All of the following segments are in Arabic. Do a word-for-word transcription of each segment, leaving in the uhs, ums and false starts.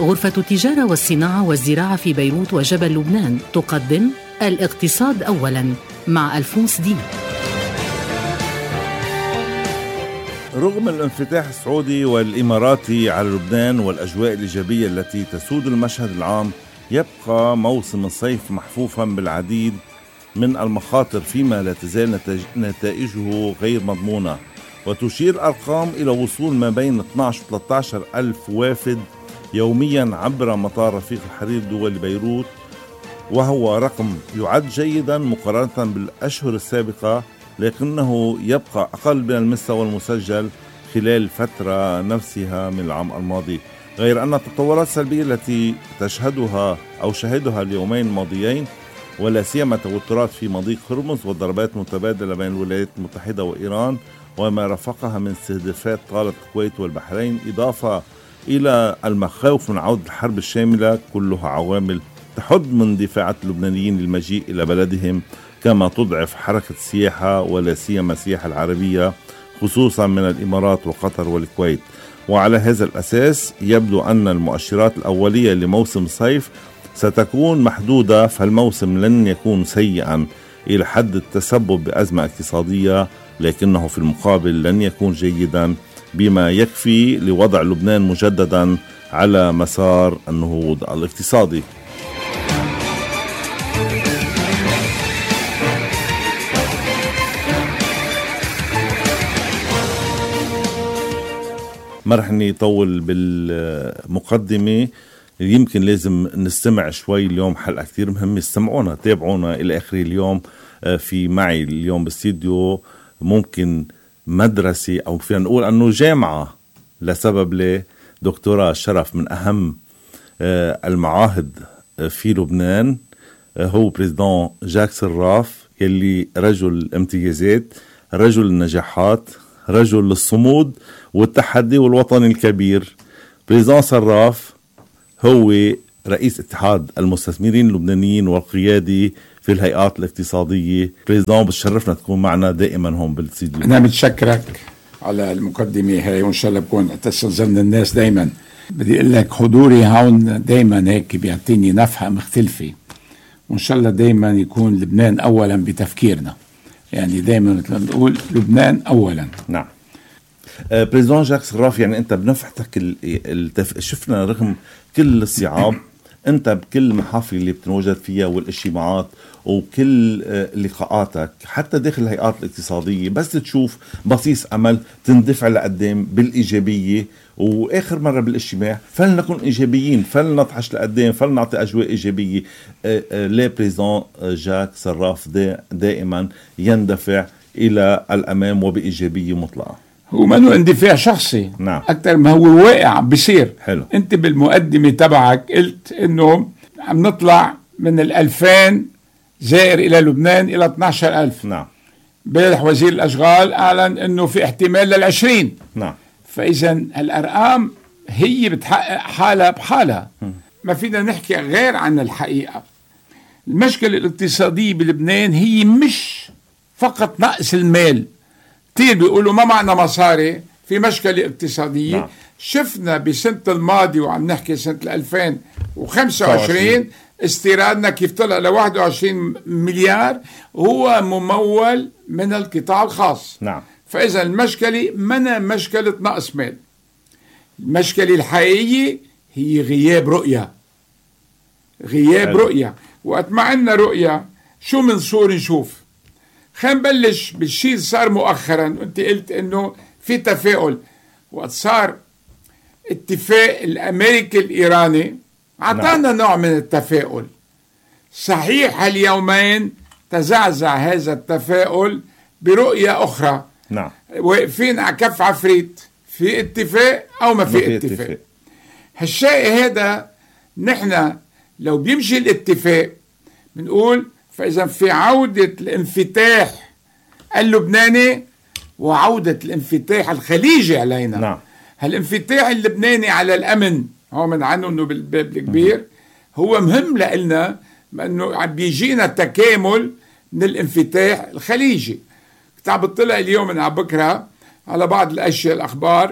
غرفة التجارة والصناعة والزراعة في بيروت وجبل لبنان تقدم الاقتصاد أولاً مع ألفونس دي. رغم الانفتاح السعودي والإماراتي على لبنان والأجواء الإيجابية التي تسود المشهد العام، يبقى موسم الصيف محفوفاً بالعديد من المخاطر، فيما لا تزال نتائجه غير مضمونة، وتشير الأرقام إلى وصول ما بين اثني عشر و ثلاثة عشر ألف وافد يوميا عبر مطار رفيق الحرير دول بيروت، وهو رقم يعد جيدا مقارنة بالأشهر السابقة، لكنه يبقى أقل من المستوى المسجل خلال الفترة نفسها من العام الماضي. غير أن التطورات السلبية التي تشهدها أو شهدها اليومين الماضيين، ولا سيما توترات في مضيق هرمز والضربات المتبادلة بين الولايات المتحدة وإيران وما رافقها من استهدافات طالت الكويت والبحرين، إضافة إلى المخاوف من عودة الحرب الشاملة، كلها عوامل تحد من دفاعات اللبنانيين للمجيء إلى بلدهم، كما تضعف حركة السياحة ولا سيما السياحة العربية خصوصا من الإمارات وقطر والكويت. وعلى هذا الأساس يبدو أن المؤشرات الأولية لموسم الصيف ستكون محدودة، فالموسم لن يكون سيئا إلى حد التسبب بأزمة اقتصادية، لكنه في المقابل لن يكون جيدا بما يكفي لوضع لبنان مجددا على مسار النهوض الاقتصادي. ما رح نطول بالمقدمة، يمكن لازم نستمع شوي. اليوم حلقة كتير مهمة، استمعونا تابعونا إلى آخر اليوم. في معي اليوم باستديو ممكن مدرسة أو فينا نقول أنه جامعة لسبب لي دكتوراه شرف من أهم المعاهد في لبنان، هو بريزيدان جاك صراف، يلي رجل امتيازات، رجل النجاحات، رجل الصمود والتحدي والوطن الكبير. بريزيدان صراف هو رئيس اتحاد المستثمرين اللبنانيين والقيادي في الهيئات الاقتصادية. بريزيدان بتشرفنا تكون معنا دائما هون بالاستديو. أنا بتشكرك على المقدمة هاي، وإن شاء الله بكون تستلزمنا الناس دايما. بدي أقول لك حضوري هون دايما هيك بيعطيني نفحة مختلفة، وإن شاء الله دايما يكون لبنان أولا بتفكيرنا، يعني دايما مثل ما بنقول لبنان أولا. نعم. آه بريزيدان جاك صراف، يعني أنت بنفحتك التف... شفنا رغم كل الصعاب أنت بكل المحافل اللي بتنوجد فيها والاجتماعات وكل لقاءاتك حتى داخل الهيئات الاقتصادية، بس تشوف بصيص أمل تندفع لقدام بالإيجابية. وآخر مرة بالاجتماع فلنكن إيجابيين، فلنطحش لقدام، فلنعطي أجواء إيجابية. لي بريزيدان جاك صراف دائما يندفع إلى الأمام وبإيجابية مطلقة. هو منه اندفاع شخصي، نعم، أكتر ما هو واقع بصير. حلو. أنت بالمقدمة تبعك قلت إنه عم نطلع من الألفين زائر إلى لبنان إلى اثني عشر ألف. نعم. امبارح وزير الأشغال أعلن إنه في احتمال للعشرين. نعم. فإذا الأرقام هي بتحقق حالها بحالها، ما فينا نحكي غير عن الحقيقة. المشكلة الاقتصادية بلبنان هي مش فقط نقص المال. كتير بيقولوا ما معنا مصاري، في مشكلة اقتصادية. نعم. شفنا بسنة الماضي وعم نحكي سنة ألفين وخمسة وعشرين استيرادنا كيف طلع ل واحد وعشرين مليار، هو ممول من القطاع الخاص. نعم. فإذا المشكلة منا مشكلة نقص مال، المشكلة الحقيقية هي غياب رؤية. غياب حلو. رؤية. وقت ما عندنا رؤية شو من صور نشوف؟ خلينا نبلش بالشيء صار مؤخرا. انت قلت انه في تفاؤل، وقت صار اتفاق الامريكي الايراني اعطانا نعم. نوع من التفاؤل. صحيح اليومين تزعزع هذا التفاؤل برؤية اخرى. نعم. واقفين على كف عفريت، في اتفاق او ما في, في اتفاق. اتفاق هالشيء هذا نحن لو بيمشي الاتفاق بنقول فإذا في عودة الانفتاح اللبناني وعودة الانفتاح الخليجي علينا. نعم. هالانفتاح اللبناني على الأمن هو من عنه انه بالباب الكبير هو مهم لنا، انه عم بيجينا تكامل من الانفتاح الخليجي. كنت عم بطلع اليوم من على بكره على بعض الاشياء الاخبار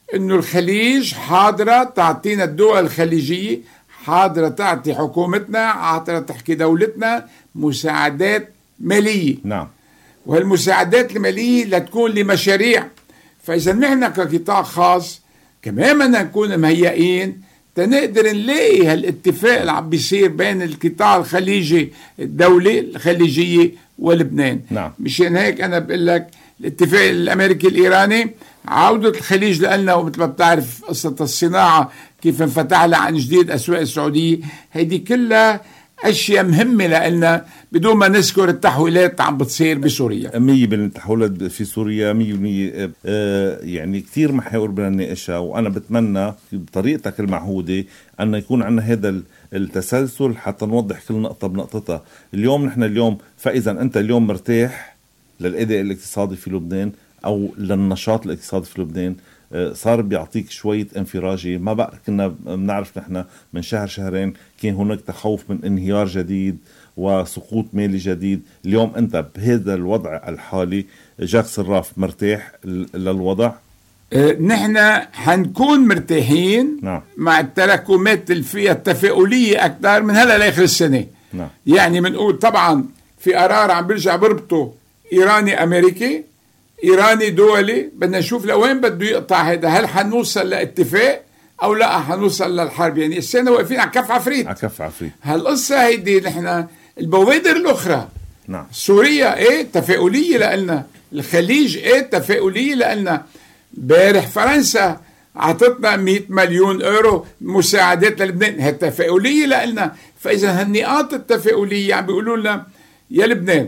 انه الخليج حاضرة تعطينا الدول الخليجية، حاضرة تعطي حكومتنا، حاضرة تحكي دولتنا مساعدات مالية. نعم. وهالمساعدات المالية لتكون لمشاريع. فإذا نحن كقطاع خاص كمان بدنا نكون مهيئين تنقدر نلاقي هالاتفاق اللي عم بيصير بين القطاع الخليجي، الدولة الخليجية ولبنان. نعم. مشان هيك أنا بقول لك الاتفاق الأمريكي الإيراني، عودة الخليج لنا، ومثل ما بتعرف قصة الصناعة كيف انفتح لها عن جديد أسواق السعودية، هيدي كلها أشياء مهمة لنا بدون ما نذكر التحويلات عم بتصير بسوريا. مية بالمية التحولات في سوريا مية بالمية. آه يعني كتير محاور بدنا نناقشها، وأنا بتمنى بطريقتك المعهودة أن يكون عندنا هذا التسلسل حتى نوضح كل نقطة بنقطتها. اليوم نحن اليوم، فإذا أنت اليوم مرتاح للأداء الاقتصادي في لبنان أو للنشاط الاقتصادي في لبنان، صار بيعطيك شوية انفراجي. ما بقى كنا بنعرف نحن من شهر شهرين كان هناك تخوف من انهيار جديد وسقوط مالي جديد. اليوم أنت بهذا الوضع الحالي جاك صراف مرتاح للوضع؟ اه نحن حنكون مرتاحين. نعم. مع التراكمات اللي فيها التفاؤلية أكثر من هلا لآخر السنة. نعم. يعني بنقول طبعا في قرار عم بيرجع بربطه إيراني أمريكي، إيراني دولي، بدنا نشوف لوين بده يقطع هذا. هل حنوصل لاتفاق أو لا حنوصل للحرب؟ يعني السنة واقفين على كف عفريت. على كف عفريت. هالقصة هيدي نحن البوادر الأخرى. نعم. سوريا إيه تفاؤلية لنا، الخليج إيه تفاؤلية لنا. بارح فرنسا عطتنا مئة مليون أورو مساعدات للبنان، هي تفاؤلية لنا. فإذا هالنقاط التفاؤلية عم بيقولوا لنا يا لبنان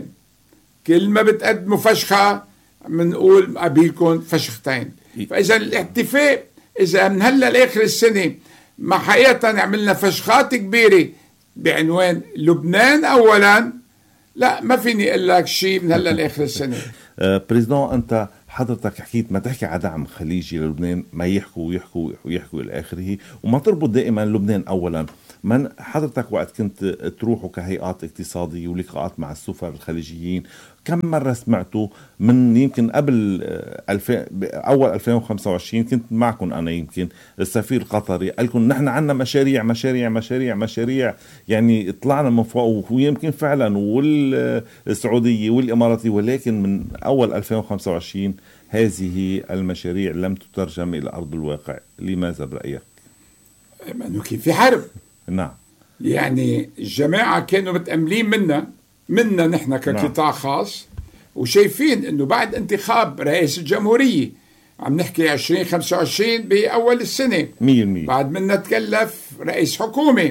كل ما بتقدموا فشخة منقول قبيلكم فشختين. فإذا الاتفاق إذا من هلا لآخر السنة ما حقيقة عملنا فشخات كبيرة بعنوان لبنان أولا، لا ما فيني أقول لك شيء من هلا لآخر السنة. بريزيدون أنت حضرتك حكيت ما تحكي على دعم خليجي للبنان، ما يحكوا ويحكوا ويحكوا إلى آخره، وما تربط دائما لبنان أولا. من حضرتك وقت كنت تروحوا كهيئات اقتصادية ولقاءات مع السفراء الخليجيين، كم مرة سمعتوا من يمكن قبل أول ألفين وخمسة وعشرين كنت معكم أنا، يمكن السفير القطري قال لكم نحن عنا مشاريع مشاريع مشاريع مشاريع، يعني طلعنا من فوق، ويمكن فعلا والسعودية والإماراتي، ولكن من أول ألفين وخمسة وعشرين هذه المشاريع لم تترجم إلى أرض الواقع. لماذا برأيك؟ ما كان في حرب. نعم. يعني الجماعة كانوا متأملين منا منا نحن كقطاع نعم. خاص، وشايفين انه بعد انتخاب رئيس الجمهورية، عم نحكي عشرين خمسة وعشرين بأول السنة، مية بالمية بعد منا تكلف رئيس حكومة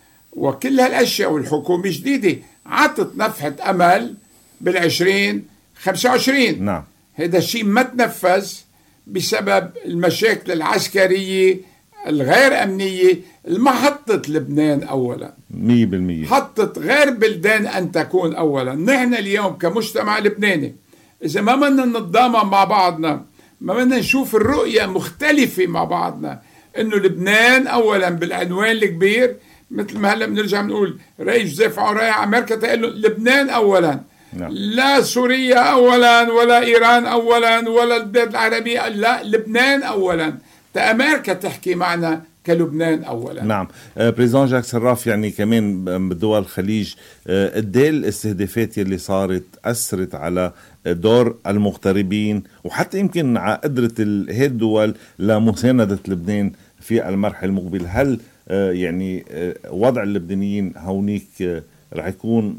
وكل هالأشياء، والحكومة جديدة عطت نفحة أمل بالعشرين خمسة وعشرين. نعم. هذا الشيء ما تنفذ بسبب المشاكل العسكرية الغير أمنية اللي ما حطت لبنان أولا، مية بالمية حطت غير بلدان أن تكون أولا. نحن اليوم كمجتمع لبناني إذا ما بدنا نتضامن مع بعضنا، ما بدنا نشوف الرؤية مختلفة مع بعضنا، إنه لبنان أولا بالعنوان الكبير، مثل ما هلا بنرجع بنقول رئيس جوزيف عرايا أمريكا تقول له لبنان أولا. نعم. لا سوريا أولا ولا إيران أولا ولا البلاد العربية، لا لبنان أولا. أمريكا تحكي معنا كلبنان أولا. نعم. بريزون جاك صراف، يعني كمان بدول الخليج قديه الاستهدافات يلي صارت أثرت على دور المغتربين وحتى يمكن على قدرة هذه الدول لمساندة لبنان في المرحلة المقبلة؟ هل يعني وضع اللبنانيين هونيك رح يكون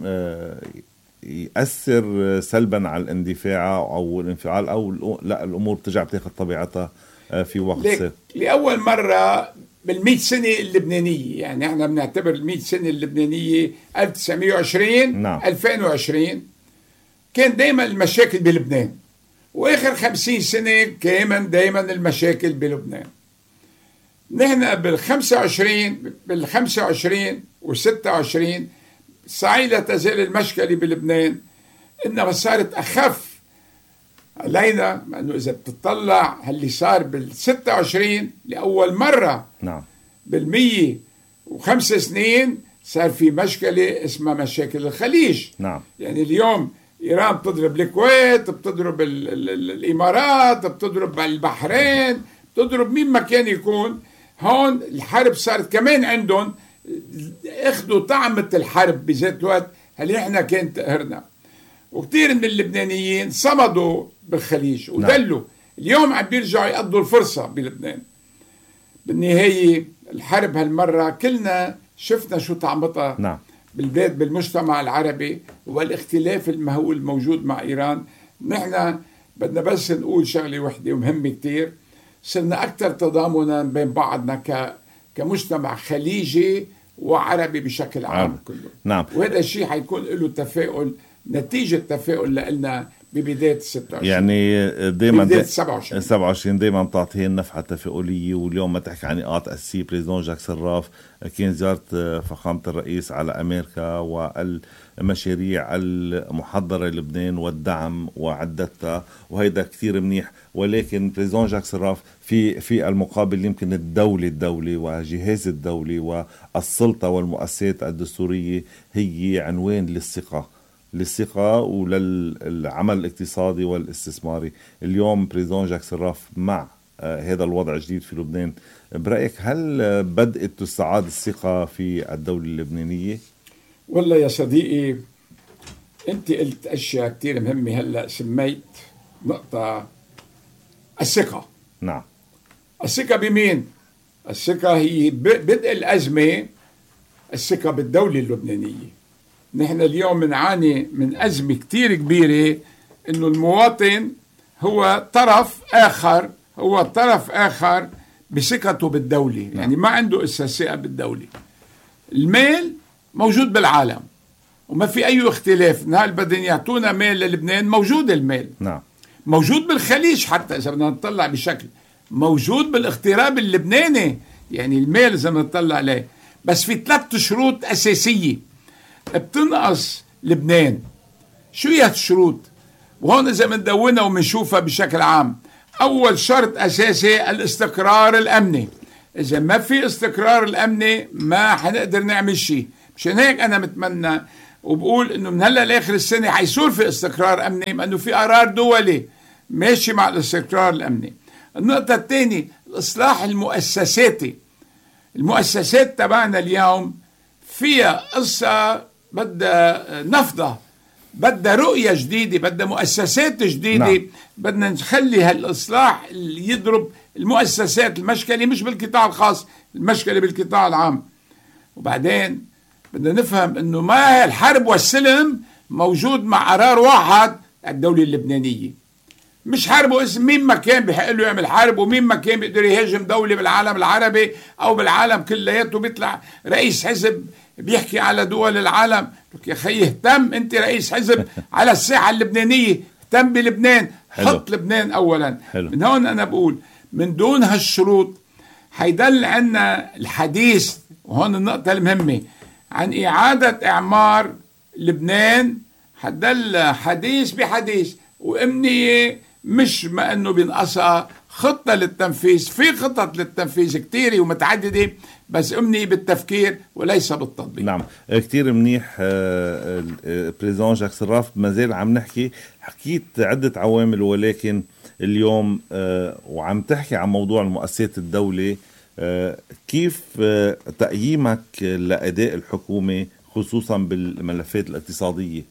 يأثر سلبا على الاندفاع أو الانفعال، أو لا الأمور ترجع بتاخد طبيعتها في وقت سير؟ لأول مرة بالمئة سنة اللبنانية، يعني احنا بنعتبر المئة سنة اللبنانية ألف وتسعمئة وعشرين نعم. ألفين وعشرين كان دايما المشاكل بلبنان، وآخر خمسين سنة كمان دايما المشاكل بلبنان. نحن بالخمسة وعشرين بالخمسة وعشرين والستة وعشرين صحيح لا تزال المشكلة بلبنان، إنما صارت أخف علينا، لأنه إذا بتطلع اللي صار بالستة وعشرين لأول مرة نعم بالمية وخمس سنين صار في مشكلة اسمها مشاكل الخليج. نعم. يعني اليوم إيران بتضرب الكويت، بتضرب ال ال ال الإمارات، بتضرب البحرين، تضرب مين ما كان يكون. هون الحرب صارت كمان عندهم، اخذوا طعمة الحرب بذات الوقت اللي احنا كانت تقهرنا. وكثير من اللبنانيين صمدوا بالخليج ودلوا. نعم. اليوم عم بيرجعوا يقضوا الفرصة بلبنان. بالنهاية الحرب هالمرة كلنا شفنا شو طعمتها. نعم. بالبلاد بالمجتمع العربي والاختلاف المهول الموجود مع إيران. نحن بدنا بس نقول شغلة وحدة ومهمة كتير، صرنا أكثر تضامنا بين بعضنا ك كمجتمع خليجي وعربي بشكل عام. عام. كله. نعم. وهذا الشيء حيكون له تفاؤل، نتيجة تفاؤل لنا ببداية ستة وعشرين، يعني دايما ببداية سبعة وعشرين سبعة وعشرين دايما بتعطيه النفحة التفاؤلية. واليوم ما تحكي عن نقاط أساسية، بريزون جاك صراف كان زيارة فخامة الرئيس على أمريكا والمشاريع المحضرة للبنان والدعم وعدتها، وهيدا كثير منيح. ولكن بريزون جاك صراف في في المقابل يمكن الدولة الدولة وجهاز الدولة والسلطة والمؤسسات الدستورية هي عنوان للثقة للثقة وللعمل الاقتصادي والاستثماري. اليوم بريزون جاك صراف مع آه هذا الوضع الجديد في لبنان، برأيك هل آه بدأت تستعاد الثقة في الدولة اللبنانية؟ والله يا صديقي انت قلت اشياء كتير مهمة. هلأ سميت نقطة الثقة. نعم. الثقة بمين؟ الثقة هي بدء الأزمة، الثقة بالدولة اللبنانية. نحن اليوم بنعاني من أزمة كتير كبيرة، إنه المواطن هو طرف آخر، هو طرف آخر بثقته بالدولة. يعني ما عنده إسا ثقة بالدولة. المال موجود بالعالم وما في أي اختلاف. نهار بدهم يعطونا مال للبنان، موجود المال. نعم. موجود بالخليج، حتى إذا بدنا نطلع بشكل موجود بالاغتراب اللبناني. يعني المال إذا بدنا نطلع عليه، بس في ثلاث شروط أساسية بتنقص لبنان. شو هي الشروط؟ وهون إذا مندونها ومنشوفها بشكل عام. أول شرط أساسي الاستقرار الأمني. إذا ما في استقرار الأمني ما حنقدر نعمل شيء. مشان هيك أنا متمنى وبقول إنه من هلا لآخر السنة حيصير في استقرار أمني، لأنه في قرار دولي ماشي مع الاستقرار الأمني. النقطة الثانية الإصلاح المؤسساتي. المؤسسات تبعنا اليوم فيها قصة بدها نفضة، بدها رؤية جديدة، بدها مؤسسات جديدة. نعم. بدنا نخلي هالإصلاح اللي يضرب المؤسسات. المشكلة مش بالقطاع الخاص، المشكلة بالقطاع العام. وبعدين بدنا نفهم انه ما هي الحرب والسلم موجود مع قرار واحد، الدولة اللبنانية. مش حرب واسم مين ما كان بحق له يعمل حرب، ومين ما كان بيقدر يهاجم دولة بالعالم العربي او بالعالم كلياته. بيطلع رئيس حزب بيحكي على دول العالم. يا خي اهتم انت رئيس حزب على الساحة اللبنانية، اهتم بلبنان. حلو. حط لبنان اولا. حلو. من هون انا بقول من دون هالشروط حيدل عنا الحديث، وهون النقطة المهمة، عن إعادة إعمار لبنان. حدل حديث بحديث وأمنية، مش ما أنه بينقصها خطة للتنفيذ. في خطط للتنفيذ كتيرة ومتعددة، بس أمنية بالتفكير وليس بالتطبيق. نعم. كتير منيح. بريزون جاك صراف ما زال عم نحكي، حكيت عدة عوامل، ولكن اليوم وعم تحكي عن موضوع المؤسسات الدولة. كيف تقييمك لأداء الحكومة خصوصا بالملفات الاقتصادية؟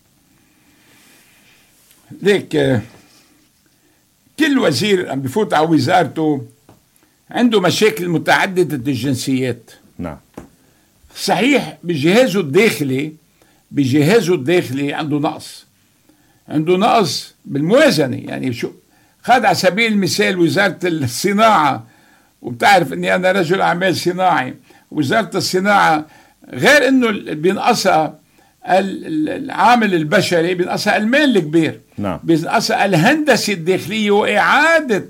ليك كل وزير عم بفوت على وزارته عنده مشاكل متعددة الجنسيات. نعم. صحيح بجهازه الداخلي بجهازه الداخلي عنده نقص، عنده نقص بالموازنة. يعني شو خد على سبيل المثال وزارة الصناعة، وبتعرف اني انا رجل اعمال صناعي. وزارة الصناعة غير انه بينقصها العامل البشري، بينقصها المال الكبير. نعم. بينقصها الهندسة الداخلية وإعادة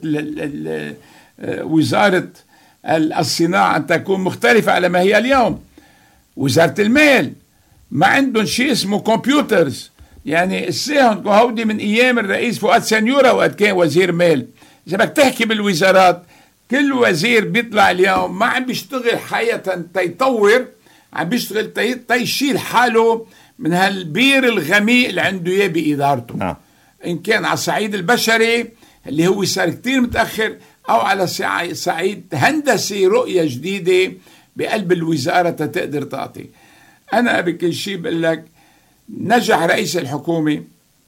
وزارة الصناعة أن تكون مختلفة على ما هي اليوم. وزارة المال ما عندهم شيء اسمه كمبيوترز. يعني الساهن هودي من ايام الرئيس فؤاد سنيورة وقت كان وزير مال. اذا بدك تحكي بالوزارات، كل وزير بيطلع اليوم ما عم بيشتغل حقيقة تيطور، عم بيشتغل تيشيل حاله من هالبير الغميق اللي عنده اياه بإدارته. نعم. ان كان على الصعيد البشري اللي هو صار كتير متأخر، أو على صعيد هندسي رؤية جديدة بقلب الوزارة تقدر تعطي. أنا بكل شيء بقول لك نجح رئيس الحكومة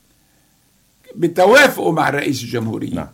بتوافقه مع رئيس الجمهورية. نعم.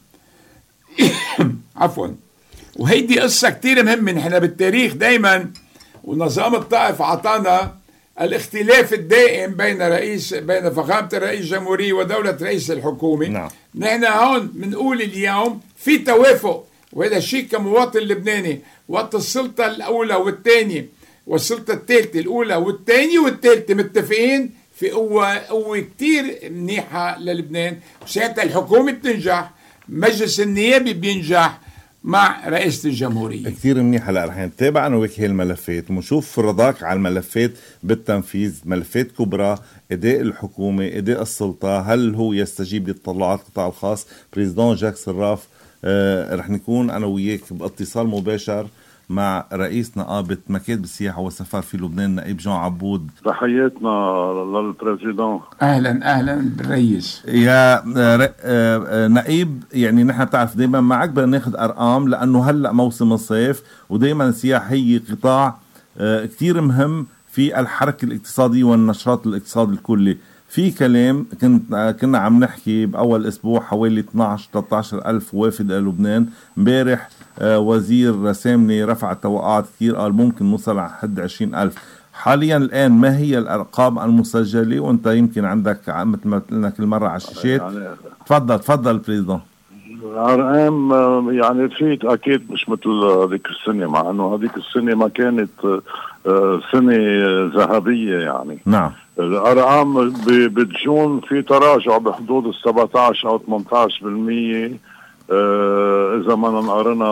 عفوا. وهيدي قصة كتير مهمة. نحن بالتاريخ دايما ونظام الطائف عطانا الاختلاف الدائم بين رئيس بين فخامة الرئيس الجمهورية ودولة رئيس الحكومة. نعم. نحن هون بنقول اليوم في توافق، وهذا الشيء كمواطن لبناني وقت السلطة الأولى والثانية والسلطة الثالثة الأولى والثانية والثالثة متفقين في قوة قوة كتير منيحة للبنان، وساعتها الحكومة بتنجح، مجلس النيابي بينجح مع رئيسة الجمهورية. كتير منيح. هلا رح نتابع أنا وياك هي الملفات ونشوف رضاك على الملفات بالتنفيذ، ملفات كبرى، أداء الحكومة، أداء السلطة، هل هو يستجيب للتطلعات القطاع الخاص. بريزيدون جاك سراف آه رح نكون أنا وياك باتصال مباشر مع رئيس نقابة مكاتب السياحة والسفر في لبنان نائب جون عبود. تحياتنا للبريزيدون. أهلا أهلا بالرئيس. يا نائب، يعني نحن بتعرف دايما معك بدنا ناخد أرقام لأنه هلأ موسم الصيف ودايما السياحة هي قطاع كتير مهم في الحركة الاقتصادية والنشاط الاقتصادي الكلي. في كلام كنت كنا عم نحكي بأول أسبوع حوالي اثناشر ثلاثة عشر ألف وافد للبنان. امبارح وزير سامني رفع التوقعات كتير، قال ممكن نوصل على حد عشرين ألف. حاليا الآن ما هي الأرقام المسجلة؟ وانت يمكن عندك مثل ما قلنا كل مرة على الشاشات. تفضل تفضل بريزيدون. الأرقام يعني في أكيد مش مثل هذيك السنة، مع أنه هذيك السنة ما كانت سنة ذهبية يعني. نعم. الأرقام بجون في تراجع بحدود ال سبعة عشر أو ثمانية عشر بالمية إذا ما نقارنها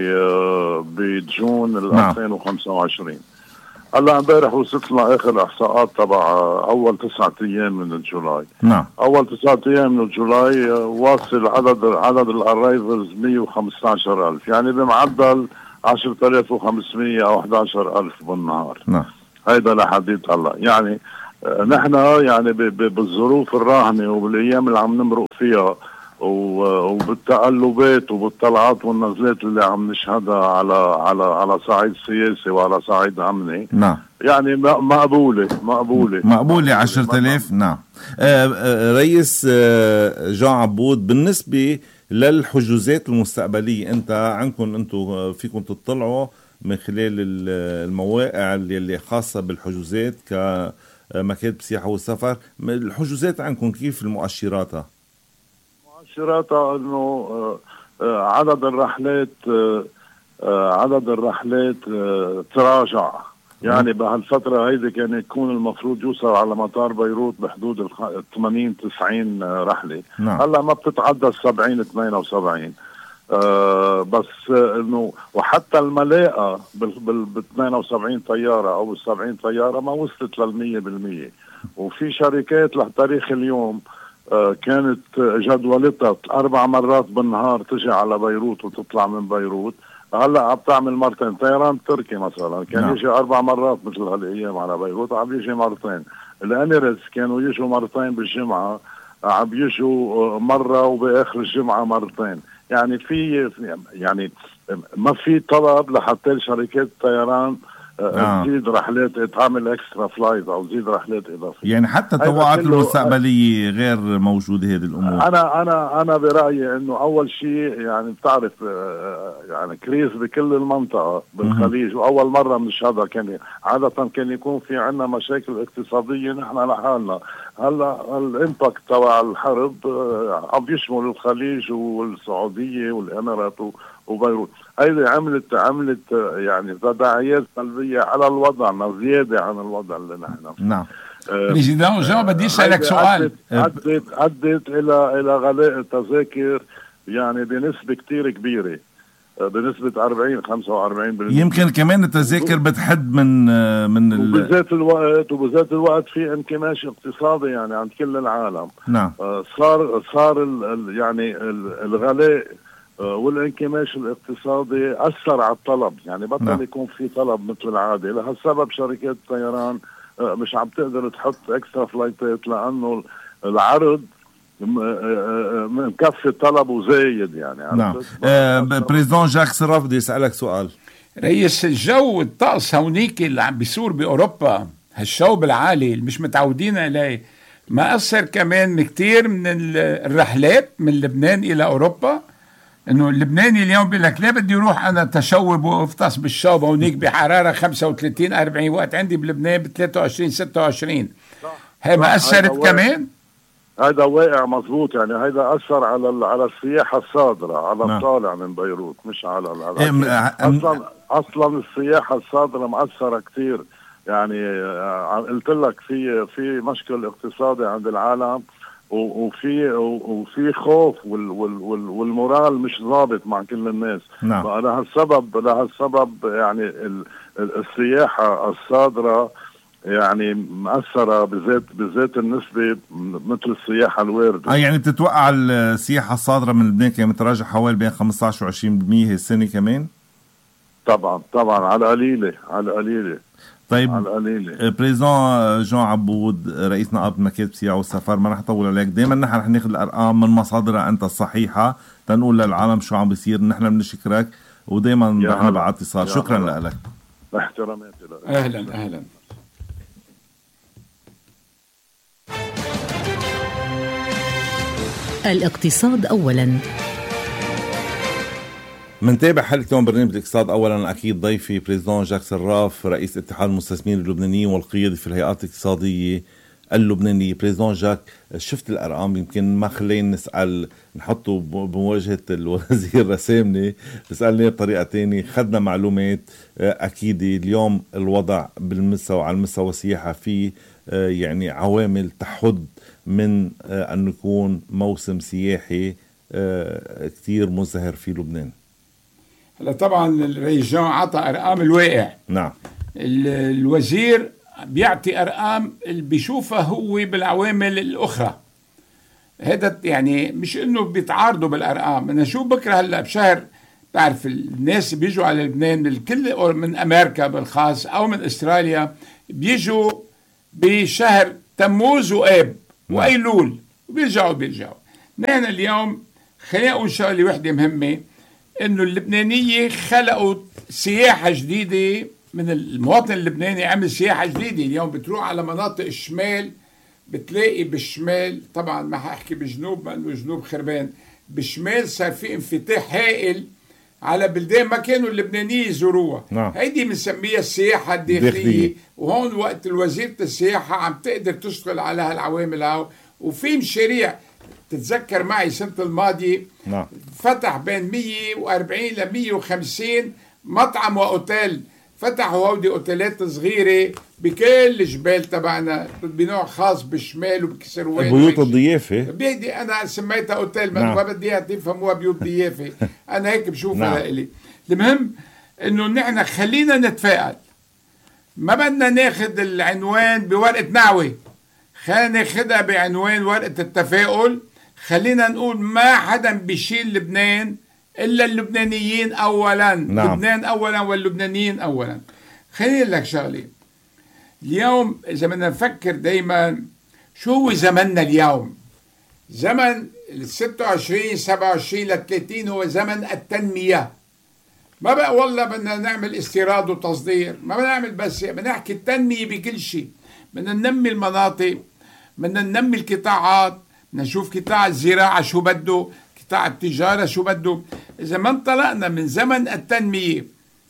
بجون ال ألفين وخمسة وعشرين. هلا امبارح وصلت لنا اخر احصاءات تبع اول تسعة ايام من الجولاي. نعم. اول تسعة ايام من الجولاي واصل عدد عدد الارايفلز مية وخمسة عشر ألف، يعني بمعدل عشرة آلاف وخمسمية او أحد عشر ألف بالنهار. نعم. هيدا لحديت هلا يعني نحن يعني بالظروف الراهنه وبالايام اللي عم نمرق فيها وبالتقلبات وبالطلعات والنزلات اللي عم نشهدها على على على صعيد سياسي وعلى صعيد امني. نعم. يعني مقبوله مقبوله مقبوله عشرة آلاف. نعم. آه آه رئيس آه جون عبود، بالنسبه للحجوزات المستقبليه، انت عندكم انتم فيكم تطلعوا من خلال المواقع اللي خاصه بالحجوزات كمكاتب سياحه والسفر، الحجوزات عندكم كيف المؤشراتها؟ مؤشراتها انه عدد الرحلات عدد الرحلات تراجع، يعني بهالفترة هيدي كان يكون المفروض يوصل على مطار بيروت بحدود ال ثمانين تسعين رحلة. نعم. هلا ما بتتعدى سبعين ثمانية وسبعين. آه بس انه وحتى الملاءة بال ثمانية وسبعين طيارة او سبعين طيارة ما وصلت للمية بالمية. وفي شركات لتاريخ اليوم آه كانت جدولتها اربع مرات بالنهار تجي على بيروت وتطلع من بيروت، هلا عم تعمل مرتين. طيران تركي مثلا كان نعم. يجي اربع مرات مثل هالايام على بيروت، عم يجي مرتين. الاميريتس كانوا يجوا مرتين بالجمعة، عم يجوا مرة وباخر الجمعة مرتين. يعني في يعني ما في طلب لحتى شركات الطيران آه. تزيد رحلات، تعمل اكسترا فلايت او تزيد رحلات اضافيه. يعني حتى التوقعات المستقبليه غير موجوده هذه الامور. انا انا انا برايي انه اول شيء يعني بتعرف يعني كريز بكل المنطقه بالخليج، واول مره بنشهدها. كان عاده كان يكون في عندنا مشاكل اقتصاديه نحن لحالنا، هلا الامباكت تبع الحرب عم يشمل الخليج والسعوديه والامارات وبيروت. هيدي عملت عملت يعني تداعيات سلبيه على الوضع، زياده عن الوضع اللي نحن. نعم. بريزيدون جون بدي اسالك سؤال. ادت ادت الى الى غلاء التذاكر يعني بنسبه كتير كبيره، بنسبه أربعين خمسة وأربعين بالمية. يمكن كمان التذاكر بتحد من من وبذات الوقت وبذات الوقت في انكماش اقتصادي يعني عند كل العالم. نعم. صار صار ال يعني الغلاء والانكماش الاقتصادي أثر على الطلب، يعني بطل نعم. يكون في طلب مثل العادة. لهالسبب شركات الطيران مش عم تقدر تحط اكسترا فلايتات، لأنه العرض مكفي طلب وزايد يعني. نعم. آه بريزون جاك سراف بدي اسالك سؤال. رئيس الجو الطقس هونيك اللي عم بيصير باوروبا، هالشوب العالي اللي مش متعودين عليه، ما اثر كمان كتير من الرحلات من لبنان الى اوروبا؟ انه اللبناني اليوم بيقول لك لا بدي اروح انا تشوب وافطس بالشوب هونيك بحراره خمسة وثلاثين أربعين، وقت عندي بلبنان ب ثلاثة وعشرين ستة وعشرين. هي ما اثرت كمان؟ هذا واقع مظبوط يعني. هذا اثر على على السياحه الصادره، على نعم. الطالع من بيروت، مش على, على اصلا اصلا السياحه الصادره مأثره كثير يعني. قلت لك في في مشكل اقتصادي عند العالم، وفي وفي خوف والمورال مش ضابط مع كل الناس. نعم. لهالسبب لهالسبب يعني السياحه الصادره يعني مأثرة بذات بذات النسبة مثل السياحة الواردة. آه يعني بتتوقع السياحة الصادرة من لبنان كانت متراجع حوالي بين خمسة عشر وعشرين بالمية السنة كمان؟ طبعا طبعا على قليلة على قليلة. طيب على قليلة. بريزون جون عبود رئيس نقابة مكاتب السياحة والسفر، ما رح نطول عليك، دائما نحن رح ناخذ الأرقام من مصادرها أنت الصحيحة تنقول للعالم شو عم بيصير. نحن بنشكرك ودائما نحن بعد اتصال. شكرا لك. احتراماتي لك. أهلا أهلا. الاقتصاد أولا. منتابع حلقة اليوم برنامج الاقتصاد أولا. أكيد ضيفي بريزون جاك سراف رئيس اتحاد المستثمرين اللبنانيين والقيادي في الهيئات الاقتصادية اللبنانية. بريزون جاك، شفت الأرقام، يمكن ما خلينا نسأل نحطه بمواجهة الوزير رسامني، نسألني بطريقة تانية. خدنا معلومات أكيد اليوم الوضع بالمستوى على المستوى السياحة في يعني عوامل تحد من أن يكون موسم سياحي كتير مزدهر في لبنان. هلا طبعا الرئيس جون عطى أرقام الواقع. نعم. الوزير بيعطي أرقام اللي بيشوفها هو بالعوامل الأخرى. هذا يعني مش إنه بيتعارضوا بالأرقام. أنا شو بكره هلا بشهر، تعرف الناس بيجوا على لبنان من الكل، من أمريكا بالخاص أو من أستراليا، بيجوا بشهر تموز وآب وأيلول وبيرجعوا بيرجعوا. نحن اليوم خلقوا شغلة وحدة مهمة، إنه اللبنانية خلقوا سياحة جديدة. من المواطن اللبناني عمل سياحة جديدة. اليوم بتروح على مناطق الشمال بتلاقي بالشمال، طبعا ما حأحكي بالجنوب لأنه جنوب خربان، بالشمال صار في انفتاح هائل على بلدان ما كانوا اللبنانيين يزوروها. نعم. هيدي بنسميها السياحة الداخلية. وهون وقت الوزيرة السياحة عم تقدر تشتغل على هالعوامل هاو. وفي مشاريع تتذكر معي سنة الماضية. نعم. فتح بين مية وأربعين ل مية وخمسين مطعم وأوتيل. فتحوا هودي أوتيلات صغيرة بكل الجبال تبعنا بنوع خاص بالشمال وبكسروان. بيوت الضيافة. بيدي أنا سميتها أوتيل، نعم. ما بدي تفهموها بيوت ضيافة. أنا هيك بشوفها. نعم. لإلي المهم إنه نحن خلينا نتفائل، ما بدنا ناخد العنوان بورقة نعوة، خلينا ناخدها بعنوان ورقة التفاؤل. خلينا نقول ما حدا بيشيل لبنان إلا اللبنانيين أولا. نعم. لبنان أولا واللبنانيين أولا. خليني لك شغلي، اليوم إذا بدنا نفكر دايما شو هو زمننا اليوم. زمن ستة وعشرين سبعة وعشرين ل ثلاثين هو زمن التنمية. ما بقى والله بدنا نعمل استيراد وتصدير، ما بدنا نعمل بس، بدنا نحكي التنمية بكل شيء. بدنا ننمي المناطق، بدنا ننمي القطاعات، بدنا نشوف قطاع الزراعة شو بده، قطاع التجارة شو بده. إذا ما انطلقنا من زمن التنمية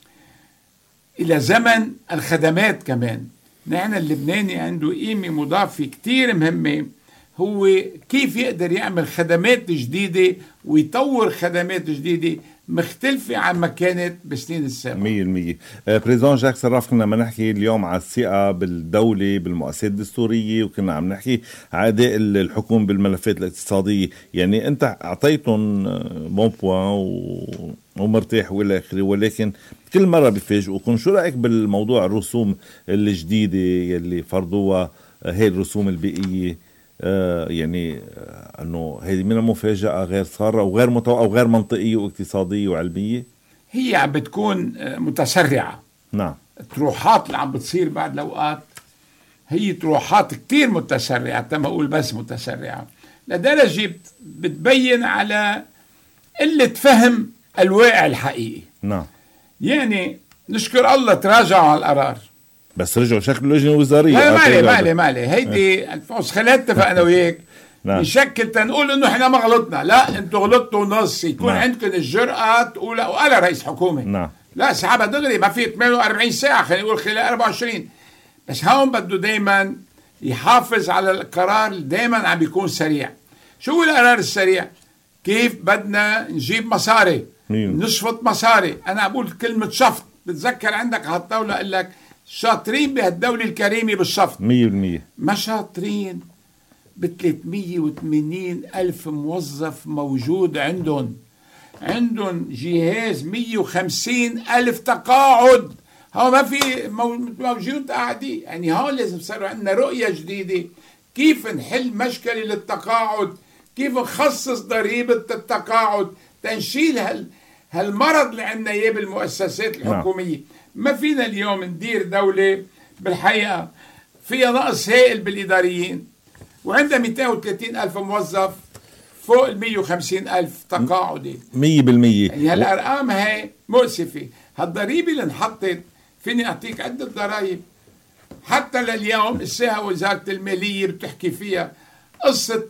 إلى زمن الخدمات كمان، نحن اللبناني عنده قيمة مضافة كتير مهمة، هو كيف يقدر يعمل خدمات جديدة ويطور خدمات جديدة مختلفة عن ما كانت بسنين السابقة. مية المية. بريزون جاك سراف، كنا عم نحكي اليوم على الثقة بالدولة بالمؤسسات الدستورية، وكنا عم نحكي على أداء الحكومة بالملفات الاقتصادية. يعني أنت أعطيتهم بون بوان ومرتاح وإلى آخره، ولكن كل مرة بيفاجئوكم. شو رأيك بالموضوع الرسوم الجديدة يلي فرضوها، هي الرسوم البيئية؟ آه يعني آه أنه هذه من المفاجأة غير صارة وغير متوقعة وغير منطقية واقتصادية وعلمية. هي عم بتكون متسرعة. نعم. الطروحات اللي عم بتصير بعد الأوقات هي طروحات كتير متسرعة، تما أقول بس متسرعة. لدرجة بتبين على قلة فهم الواقع الحقيقي. نعم. يعني نشكر الله تراجعوا على القرار، بس رجعوا شكل لجنة وزارية. لا مالي مالي مالي هيدي الفوز خلينا نتفق انا وياك بشكل تنقول انه احنا ما غلطنا. لا انتوا غلطتوا نص، يكون نعم. عندكم الجرأة تقول وقال رئيس حكومة نعم. لا سحبها دغري، ما في ثمانية وأربعين ساعة، خلينا نقول خلال أربعة وعشرين. بس هون بده دايما يحافظ على القرار، دايما عم بيكون سريع. شو هو القرار السريع؟ كيف بدنا نجيب مصاري، نشفط مصاري. انا اقول كلمة شفط، بتذكر عندك على الطاولة اقول لك شاطرين بهالدولة الكريمة بالشفط مية بالمية، ما شاطرين ب ثلاثمية وثمانين ألف موظف موجود عندهم، عندهم جهاز مية وخمسين ألف تقاعد. هو ما في موجود قاعدين، يعني هون لازم صار عندنا رؤية جديدة كيف نحل مشكلة للتقاعد، كيف نخصص ضريبة التقاعد تنشيل هال هالمرض اللي عندنا اياه بالمؤسسات الحكومية. ما فينا اليوم ندير دولة بالحقيقة فيها نقص هائل بالإداريين وعندها مئتين وثلاثين ألف موظف فوق ال مية وخمسين ألف تقاعدي. مية بالمية. يعني هالأرقام هاي مؤسفة. هالضريبة اللي انحطت، فيني أعطيك عدة ضرائب حتى لليوم الساعة وزارة المالية بتحكي فيها قصة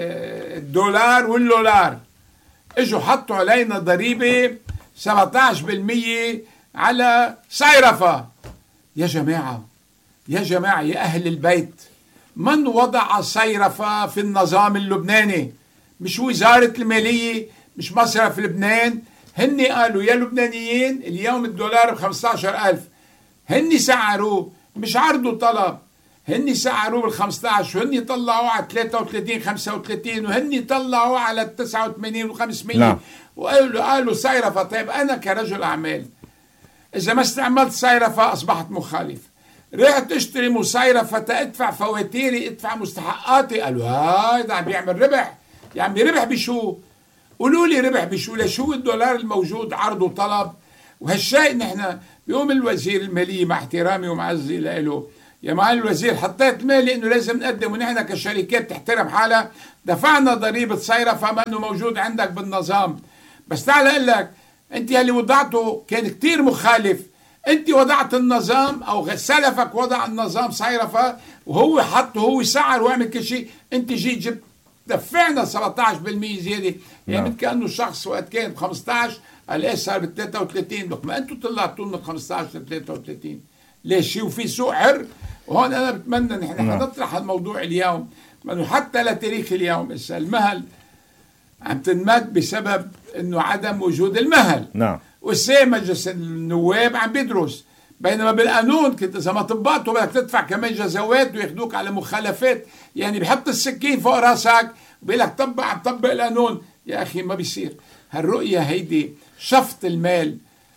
الدولار والدولار. اجوا حطوا علينا ضريبة سبعة عشر بالمية على صيرفة. يا جماعة يا جماعة يا أهل البيت، من وضع صيرفة في النظام اللبناني؟ مش وزارة المالية، مش مصرف لبنان. هني قالوا يا لبنانيين اليوم الدولار ب خمسة عشر ألف، هني سعروه، مش عرضوا طلب، هني سعروه بال خمسة عشر وهني طلعوه على ثلاثة وثلاثين خمسة وثلاثين وهني طلعوه على تسعة وثمانين وخمسمية. نعم. وقالوا قالوا صيرفة. طيب أنا كرجل أعمال إذا ما استعملت صيرفة أصبحت مخالف، رحت اشتري مصيرفة تدفع فواتيري، ادفع مستحقاتي. قالوا هذا عم بيعمل ربح. يعني ربح بشو؟ قولوا لي ربح بشو؟ لشو الدولار الموجود عرض وطلب. وهالشيء نحن بيوم الوزير المالية مع احترامي ومعزي له، يا معالي الوزير حطيت مالي انه لازم نقدم، ونحن كشركات تحترم حالها دفعنا ضريبة صيرفة ما انه موجود عندك بالنظام. بس تعال اقول لك انت اللي وضعته كان كتير مخالف. انت وضعت النظام او سلفك وضع النظام صيرفة وهو حط وهو سعر وعمل كل شيء، انت جيت جبت دفعنا سبعة عشر بالمية زيادة. يعني مثل كأنه الشخص وقت كان ب خمسة عشر قال صار ب ثلاثة وثلاثين، ما انتم طلعتوا لنا خمسة عشر ل ثلاثة وثلاثين. ليش؟ وفي سوق حر. وهون انا بتمنى نحن حنطرح الموضوع اليوم، لانه حتى لتاريخ اليوم اسا المهل عم تنمد بسبب انه عدم وجود المهل. نعم. والسي مجلس النواب عم بيدرس، بينما بالقانون كنت اذا ما طبقته بدك تدفع كمان جزاوات وياخذوك على مخالفات. يعني بحط السكين فوق راسك وبيقول لك طبق عم طبق القانون. يا اخي ما بيصير. هالرؤيه هيدي شفط المال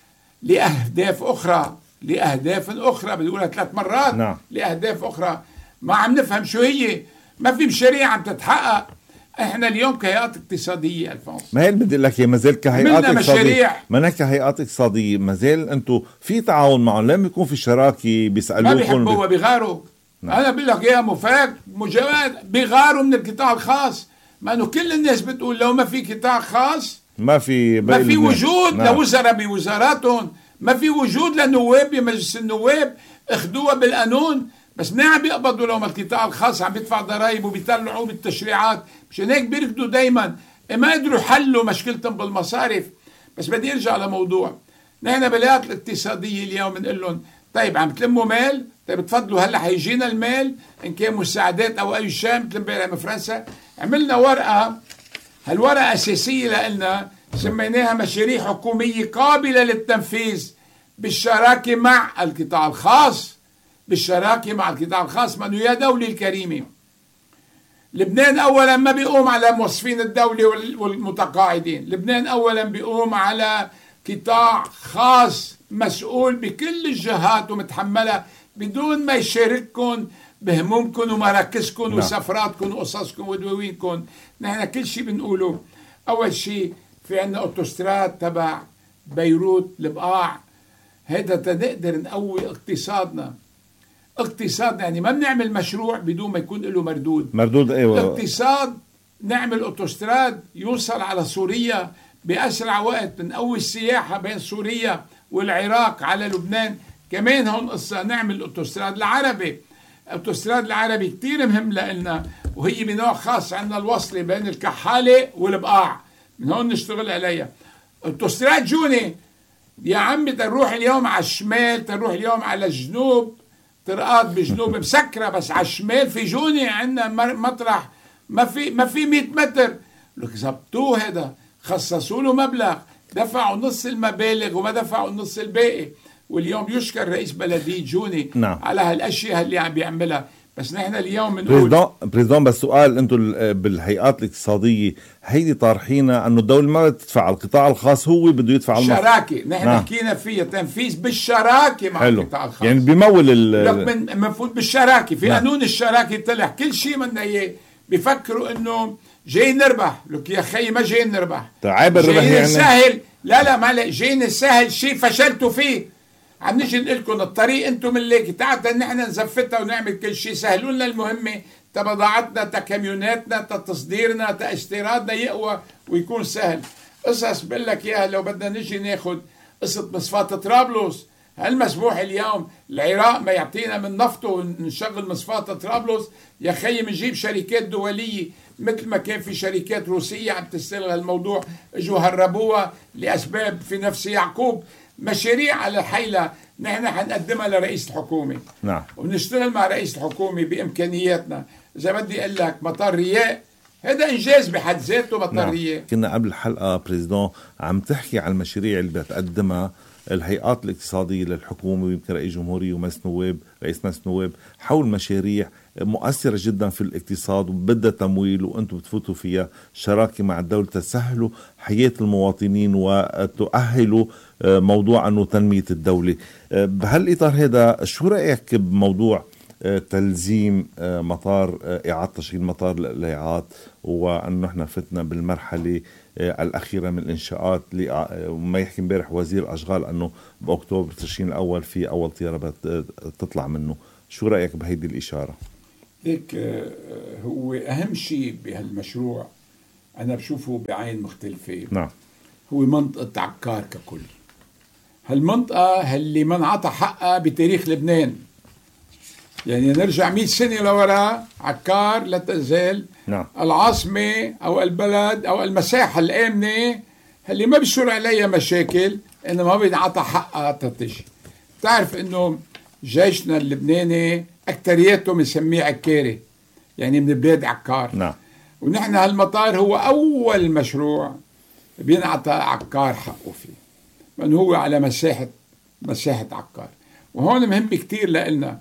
لاهداف اخرى، لاهداف اخرى بنقولها ثلاث مرات. نعم. لاهداف اخرى ما عم نفهم شو هي. ما في مشاريع عم تتحقق. احنا اليوم كهيئات اقتصاديه الفونس، ما هي بدي اقول لك ما زال كهيئات اقتصاديه، ما هيك كهيئات اقتصاديه ما زال انتم في تعاون معهم، لما يكون في شراكه بيسالوكم ما بيحبوا بيغاروا. نعم. انا بقول لك يا مفاق مجاوات بيغاروا من القطاع الخاص، ما انه كل الناس بتقول لو ما في قطاع خاص ما في ما في وجود. نعم. لوزراء بوزاراتهم، ما في وجود لنواب بمجلس النواب اخذوها بالقانون. بس ما عم بيقبضوا لو ما القطاع الخاص عم بيدفع ضرائب وبيطلعوا بالتشريعات. مشان هيك بيركضوا دايما، ما قدروا يحلوا مشكلتهم بالمصارف. بس بدي ارجع لموضوع نحن بالهيئات الاقتصاديه اليوم بنقول لهم طيب عم تلموا مال، طيب تفضلوا هلا حيجينا المال ان كان مساعدات او اي شيء. مثل امبارح من فرنسا عملنا ورقه، هالورقه اساسيه لنا سميناها مشاريع حكوميه قابله للتنفيذ بالشراكه مع القطاع الخاص. بالشراكه مع القطاع الخاص. ما انه يا دولة الكريمه لبنان اولا ما بيقوم على موظفين الدوله والمتقاعدين، لبنان اولا بيقوم على قطاع خاص مسؤول بكل الجهات ومتحملها بدون ما يشارككم بهمومكم ومراكزكم وسفراتكم وقصصكم ودواوينكم. نحن كل شيء بنقوله اول شيء في عندنا اوتوستراد تبع بيروت البقاع، هذا تنقدر نقوي اقتصادنا. اقتصادنا يعني ما بنعمل مشروع بدون ما يكون له مردود. مردود ايوه. الاقتصاد نعمل اوتوستراد يوصل على سوريا بأسرع وقت، نقوي السياحة بين سوريا والعراق على لبنان. كمان هون قصة نعمل اوتوستراد العربي. اوتوستراد العربي كتير مهم لنا، وهي بنوع خاص عندنا الوصلة بين الكحالة والبقاع، من هون نشتغل عليها. اوتوستراد جوني يا عمي، تروح اليوم على الشمال، تروح اليوم على الجنوب، طرقات بجنوب مسكرة، بس على الشمال في جوني عندنا مطرح ما في ما في مئة متر. لك زبطوه هذا، خصصوا له مبلغ، دفعوا نص المبالغ وما دفعوا النص الباقي. واليوم يشكر رئيس بلدية جوني نعم. على هالاشياء اللي عم بيعملها. بس نحن اليوم بنقول بريزدون بريزدون بس سؤال، انتم بالهيئات الاقتصاديه هيدي طارحينها انه الدوله ما بتدفع، القطاع الخاص هو بده يدفع شراكه. نحن نعم. حكينا فيها تنفيذ بالشراكه مع حلو. القطاع الخاص، يعني بيمول لك المفروض بالشراكه في نعم. قانون الشراكه طلع كل شيء بدنا اياه. بيفكروا انه جاي نربح، لك يا خي ما جاي نربح، عيب الربح يعني سهل. لا لا ما لا جاينا سهل شيء فشلتوا فيه. عم نجي نقول لكم الطريق انتم ملاكي، تعالوا نحن نزفتها ونعمل كل شيء، سهلوا لنا المهمه تبضاعتنا تكميوناتنا تتصديرنا تاستيرادنا يقوى ويكون سهل. قصص بقول لك اياها لو بدنا نجي ناخذ قصه مصفاة طرابلس. هل مسموح اليوم العراق ما يعطينا من نفطه ونشغل مصفاة طرابلس؟ يا خي بنجيب شركات دوليه مثل ما كان في شركات روسيه عم تستغل الموضوع، اجوا هربوها لاسباب في نفس يعقوب. مشاريع على الحيلة نحن حنقدمها لرئيس الحكومة. نعم. ونشتغل مع رئيس الحكومة بإمكانياتنا. إذا بدي أقول لك مطار رياء، هذا إنجاز بحد ذاته مطار نعم. رياء. كنا قبل الحلقة بريزدون عم تحكي عن المشاريع اللي بتقدمها الهيئات الاقتصادية للحكومة، ويمكن رئيس جمهورية ومجلس نواب، رئيس مجلس نواب، حول مشاريع مؤثرة جدا في الاقتصاد وبدها تمويل، وأنتم بتفوتوا فيها شراكة مع الدولة تسهلوا حياة المواطنين وتؤهلوا موضوع أنه تنمية الدولة. بهالإطار هذا شو رأيك بموضوع تلزيم مطار إعادة تشغيل مطار القليعات، وأنه نحن فتنا بالمرحلة الأخيرة من الإنشاءات، وما يحكي امبارح وزير الأشغال أنه بأكتوبر تشرين الأول في أول طيارة تطلع منه. شو رأيك بهيدي الإشارة؟ ليك هو أهم شيء بهالمشروع أنا بشوفه بعين مختلفة. نعم. هو منطقة عكار ككل. هالمنطقة اللي ما انعطى حقها بتاريخ لبنان، يعني نرجع مئة سنة لوراء، عكار لا تزال نعم. العاصمة أو البلد أو المساحة الآمنة اللي ما بيصير عليها مشاكل، إنه ما بينعطى حقها تتجي. تعرف إنه جيشنا اللبناني أكتريته بنسميه عكاري، يعني من بلاد عكار. نعم. ونحن هالمطار هو أول مشروع بينعطى عكار حقه فيه، لأنه هو على مساحة مساحة عكار. وهون مهم كتير لنا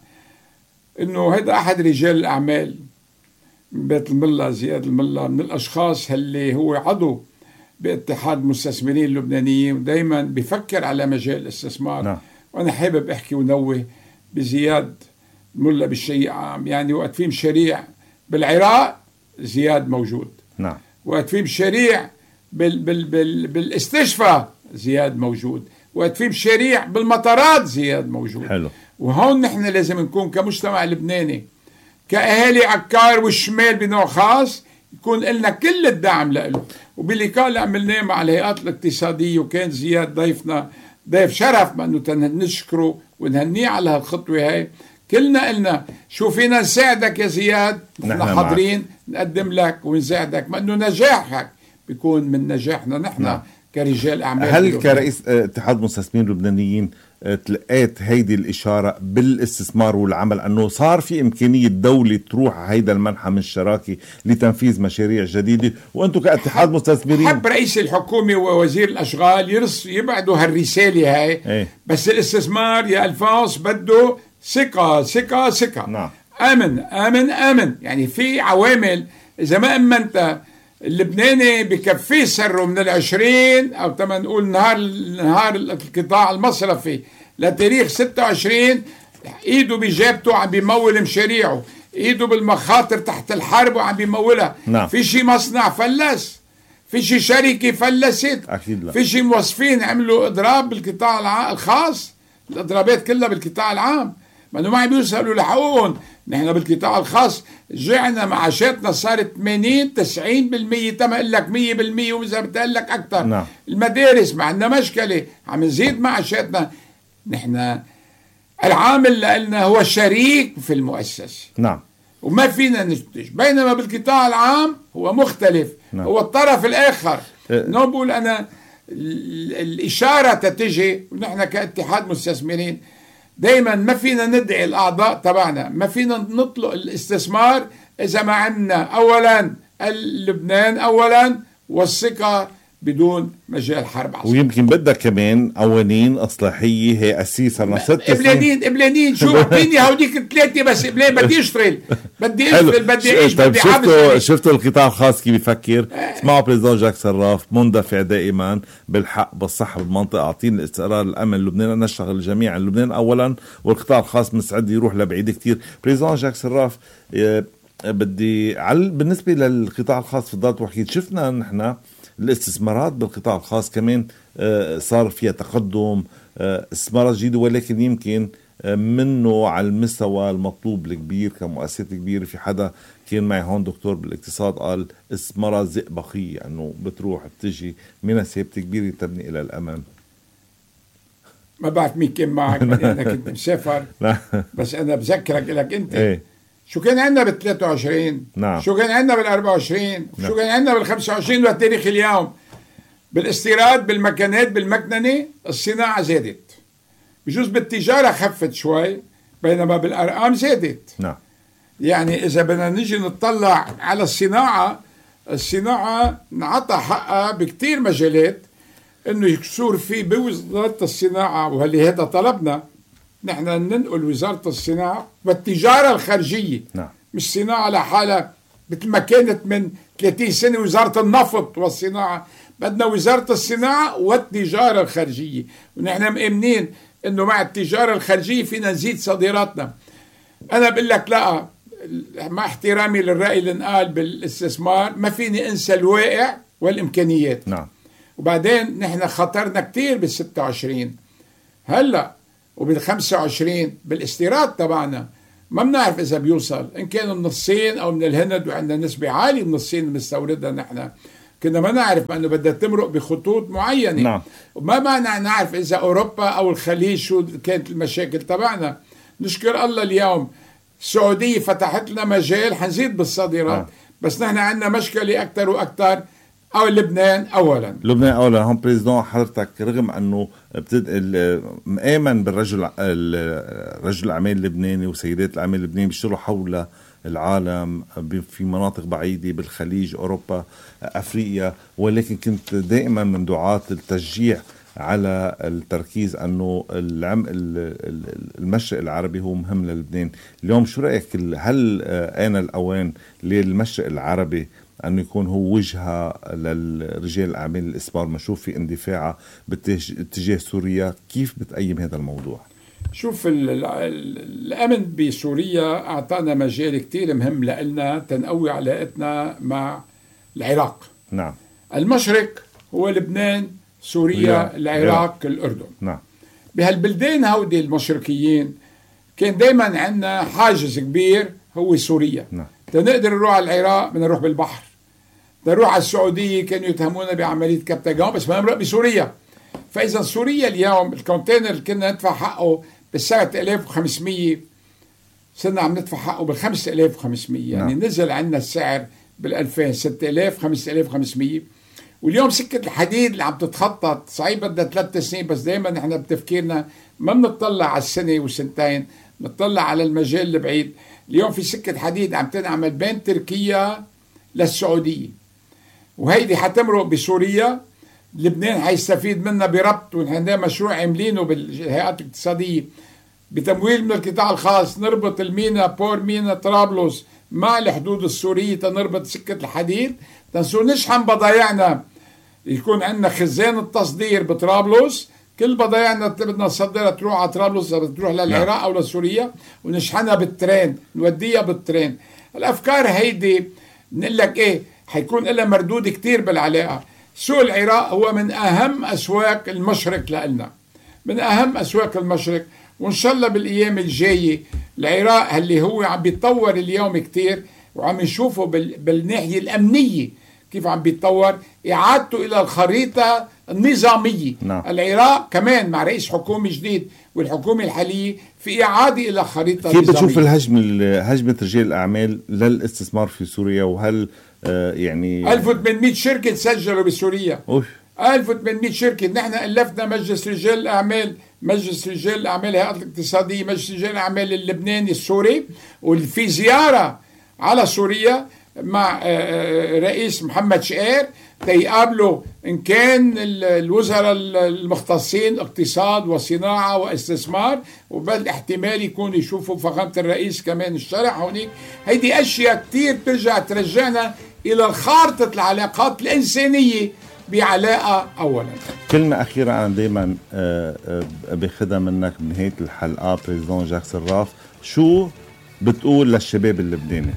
إنه هذا أحد رجال الأعمال من بيت الملا، زياد الملا، من الأشخاص اللي هو عضو باتحاد المستثمرين اللبنانيين ودايما بيفكر على مجال الاستثمار. نعم. وأنا حابب أحكي ونوه بزياد الملا بالشيء عام. يعني وقت في مشاريع بالعراق زياد موجود. نعم. وقت في مشاريع بال بال بال بالاستشفاء زياد موجود. وقت في مشاريع بالمطارات زياد موجود. حلو. وهون نحن لازم نكون كمجتمع لبناني كأهالي عكار والشمال بنوع خاص يكون لنا كل الدعم له. وباللقاء اللي عملناه مع الهيئات الاقتصادية وكان زياد ضيفنا ضيف شرف، ما انه نشكره ونهنيه على هالخطوة هاي. كلنا قلنا شو فينا نساعدك يا زياد، نحن حاضرين نقدم لك ونساعدك، ما انه نجاحك بيكون من نجاحنا نحن. نعم. كرجال أعمال. هل كرئيس اتحاد المستثمرين اللبنانيين تلقيت هيدي الإشارة بالاستثمار والعمل أنه صار في إمكانية دولة تروح هيدا المنحى من الشراكة لتنفيذ مشاريع جديدة، وأنتم كاتحاد مستثمرين حب رئيس الحكومة ووزير الأشغال يرس يبعدوا هالرسالة هاي. ايه؟ بس الاستثمار يا ألفاس بده ثقة ثقة ثقة. نعم. آمن آمن آمن. يعني في عوامل إذا ما أمنت اللبناني بكفيه سره من العشرين أو تما نقول نهار نهار القطاع المصرفي لتاريخ ستة وعشرين، إيده بجابته عم بيمول مشاريعه، إيده بالمخاطر تحت الحرب وعم بيمولها. نعم. في شي مصنع فلس، في شي شركة فلست، أكيد لا. في شي موظفين عملوا إضراب بالقطاع الخاص، الإضرابات كلها بالقطاع العام. ما انه ما عم بيوصلوا لحقوقهم. نحن بالقطاع الخاص جعنا معاشاتنا صارت ثمانين تسعين بالمية، تم اقول لك مية بالمية واذا بتقول لك اكثر. نعم. المدارس ما عندنا مشكله، عم نزيد معاشاتنا. نحن العامل لنا هو شريك في المؤسسه. نعم. وما فينا ننتج، بينما بالقطاع العام هو مختلف. نعم. هو الطرف الاخر. أه. نقول انا الاشاره تتجي، ونحن كاتحاد مستثمرين دائما ما فينا ندعي الاعضاء تبعنا، ما فينا نطلق الاستثمار اذا ما عندنا اولا لبنان اولا والثقه بدون مجال حرب عصر. ويمكن بدك كمان قوانين اصلاحيه هي اسيسها لنا ست سنين. ابلانين ابلانين شو فيني هوديك ثلاثه بس ابلان بدي اشتغل بدي اشتغل بدي اعيش بدي عابس. شفتوا شفتوا القطاع الخاص كيف بيفكر؟ اسمعوا بريزيدنت جاك سراف مندفع دائما بالحق بالصح بالمنطقه، اعطيني الاستقرار الامن لبنان، نشتغل جميعا لبنان اولا والقطاع الخاص مستعد يروح لبعيد كتير. بريزيدنت جاك سراف بدي على بالنسبه للقطاع الخاص فضلت وحكيت شفنا نحن الاستثمارات بالقطاع الخاص كمان صار فيها تقدم، استثمارات جديدة، ولكن يمكن منه على المستوى المطلوب الكبير كمؤسسات كبيرة. في حدا كان معي هون دكتور بالاقتصاد قال استثمارات زئبقية، انه بتروح بتجي من ثابتة كبيرة تبني الى الامام. ما بعرف مين كان معك انا كنت مسافر بس انا بذكرك لك انت ايه؟ شو كان عندنا بال ثلاثة وعشرين؟ نعم. شو كان عندنا بال أربعة وعشرين؟ نعم. شو كان عندنا بال خمسة وعشرين والتاريخ اليوم؟ بالاستيراد بالمكانات بالمكننة الصناعة زادت، بجوز بالتجارة خفت شوي بينما بالأرقام زادت. نعم. يعني إذا بدنا نجي نطلع على الصناعة، الصناعة نعطى حقها بكتير مجالات إنه يكسور فيه بوزارة الصناعة، وهلي هذا طلبنا نحن ننقل وزارة الصناعة والتجارة الخارجية. نعم. مش صناعة لحالها مثل ما كانت من ثلاثين سنة وزارة النفط والصناعة، بدنا وزارة الصناعة والتجارة الخارجية، ونحن مؤمنين انه مع التجارة الخارجية فينا نزيد صادراتنا. انا بقول لك لا، مع احترامي للرأي اللي انقال بالاستثمار ما فيني انسى الواقع والامكانيات. نعم. وبعدين نحن خطرنا كتير بال ستة وعشرين هلا وبال خمسة وعشرين بالاستيراد تبعنا ما بنعرف اذا بيوصل، ان كانوا من الصين او من الهند، وعندنا نسبة عالية من الصين المستوردة. نحن كنا ما نعرف انه بدها تمرق بخطوط معينة. نعم. وما معنى نعرف اذا اوروبا او الخليج شو كانت المشاكل تبعنا. نشكر الله اليوم السعودية فتحت لنا مجال حنزيد بالصادرات. نعم. بس نحن عندنا مشكلة اكثر واكثر. او لبنان اولا لبنان اولا. هون بريزيدون حضرتك رغم انه بتد... مآمن بالرجل رجل الاعمال اللبناني وسيدات الاعمال اللبناني بيشتغلوا حول العالم في مناطق بعيدة بالخليج اوروبا افريقيا، ولكن كنت دائما من دعاة التشجيع على التركيز انه العم المشرق العربي هو مهم للبنان. اليوم شو رايك، هل آن الاوان للمشرق العربي أنه يكون هو وجهة للرجال الأعمال الإسبار، مشوف في اندفاعها باتجاه سوريا؟ كيف بتقيم هذا الموضوع؟ شوف الأمن بسوريا أعطانا مجال كتير مهم لنا تنقوي علاقتنا مع العراق. نعم. المشرق هو لبنان، سوريا، العراق، الأردن. نعم. بهالبلدين هودي المشرقيين كان دايما عندنا حاجز كبير هو سوريا. نعم. تنقدر نروح على العراق بدنا نروح بالبحر، بدنا نروح على السعودية كانوا يتهمونا بعملية كبتاجون بس ما نمرق بسوريا. فإذا سوريا اليوم الكونتينر كنا ندفع حقه بالسبعة آلاف وخمسمية، صرنا عم ندفع حقه بالخمسة آلاف وخمسمية. يعني نعم. نزل عندنا السعر بالألفين ستة آلاف خمسة آلاف وخمسمية. واليوم سكة الحديد اللي عم تتخطط صحيح بدها ثلاث سنين، بس دائما نحن بتفكيرنا ما بنطلع على السنة وسنتين، بنطلع على المجال البعيد. اليوم في سكة حديد عم تنعمل بين تركيا للسعودية، وهيدي حتمرق بسوريا. لبنان حيستفيد منها بربط، ونحن مشروع عاملينه بالهيئات الاقتصادية بتمويل من القطاع الخاص، نربط المينا بور مينا طرابلس مع الحدود السورية، تنربط سكة الحديد، تنسو نشحن بضايعنا، يكون عندنا خزان التصدير بطرابلس، كل بضايعنا بدنا نصدرها تروح على طرابلس، بتروح للعراق او لسوريا، ونشحنها بالترين، نوديها بالترين. الافكار هيدي نقول لك ايه حيكون لها مردود كتير بالعلاقه. سوق العراق هو من اهم اسواق المشرق لنا، من اهم اسواق المشرق، وإن شاء الله بالأيام الجاية العراق اللي هو عم بيتطور اليوم كتير، وعم نشوفه بالناحية الأمنية كيف عم بيتطور، إعادته إلى الخريطة النظامية. نعم. العراق كمان مع رئيس حكومي جديد والحكومة الحالية في إعادة إلى خريطة كيف نظامية. كيف بتشوف الهجمة هجمة رجال الأعمال للاستثمار في سوريا؟ وهل آه يعني ألف وثمانمئة شركة تسجلوا بسوريا. أوف. ألف وثمانمئة شركة. نحن ألفنا مجلس رجال الأعمال، مجلس رجال الأعمال الهيئة الاقتصادية، مجلس رجال الأعمال اللبناني السوري، وفي زيارة على سوريا مع رئيس محمد شقير تيقابلوا إن كان الوزراء المختصين اقتصاد وصناعة واستثمار، وبل احتمال يكون يشوفوا فخامة الرئيس كمان الشرح هونيك. هيدي أشياء كتير ترجع ترجعنا إلى خارطة العلاقات الإنسانية بعلاقة. أولا كلمة أخيرة أنا دايما بخدها منك بنهاية الحلقة بريزيدون جاك صراف، شو بتقول للشباب اللبناني؟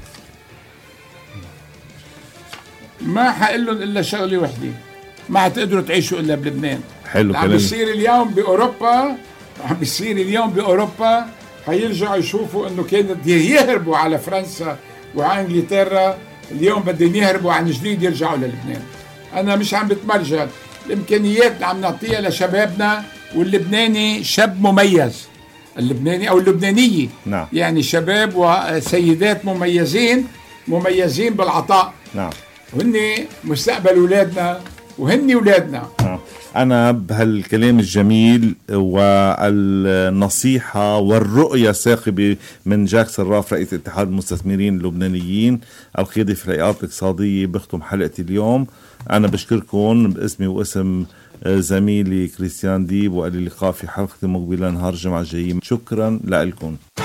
ما حقول لهم إلا شغلة وحدة، ما حتقدروا تعيشوا إلا بلبنان. حلو كلام. عم بيصير اليوم بأوروبا، عم بيصير اليوم بأوروبا حيرجعوا يشوفوا إنه كانت يهربوا على فرنسا وعلى إنجلترا، اليوم بدهم يهربوا عن جديد يرجعوا للبنان. أنا مش عم بتمرجل، الإمكانيات اللي عم نعطيها لشبابنا، واللبناني شاب مميز، اللبناني أو اللبنانية. نعم. يعني شباب وسيدات مميزين مميزين بالعطاء. نعم. وهن مستقبل أولادنا وهن أولادنا. نعم. أنا بهالكلام الجميل والنصيحة والرؤية الثاقبة من جاك صراف رئيس اتحاد المستثمرين اللبنانيين القيادي في الهيئات الاقتصادية بختم حلقتي اليوم. أنا بشكركم باسمي واسم زميلي كريستيان ديب، وإلى اللقاء في حلقة مقبلة نهار الجمعة الجاي. شكرا لكم.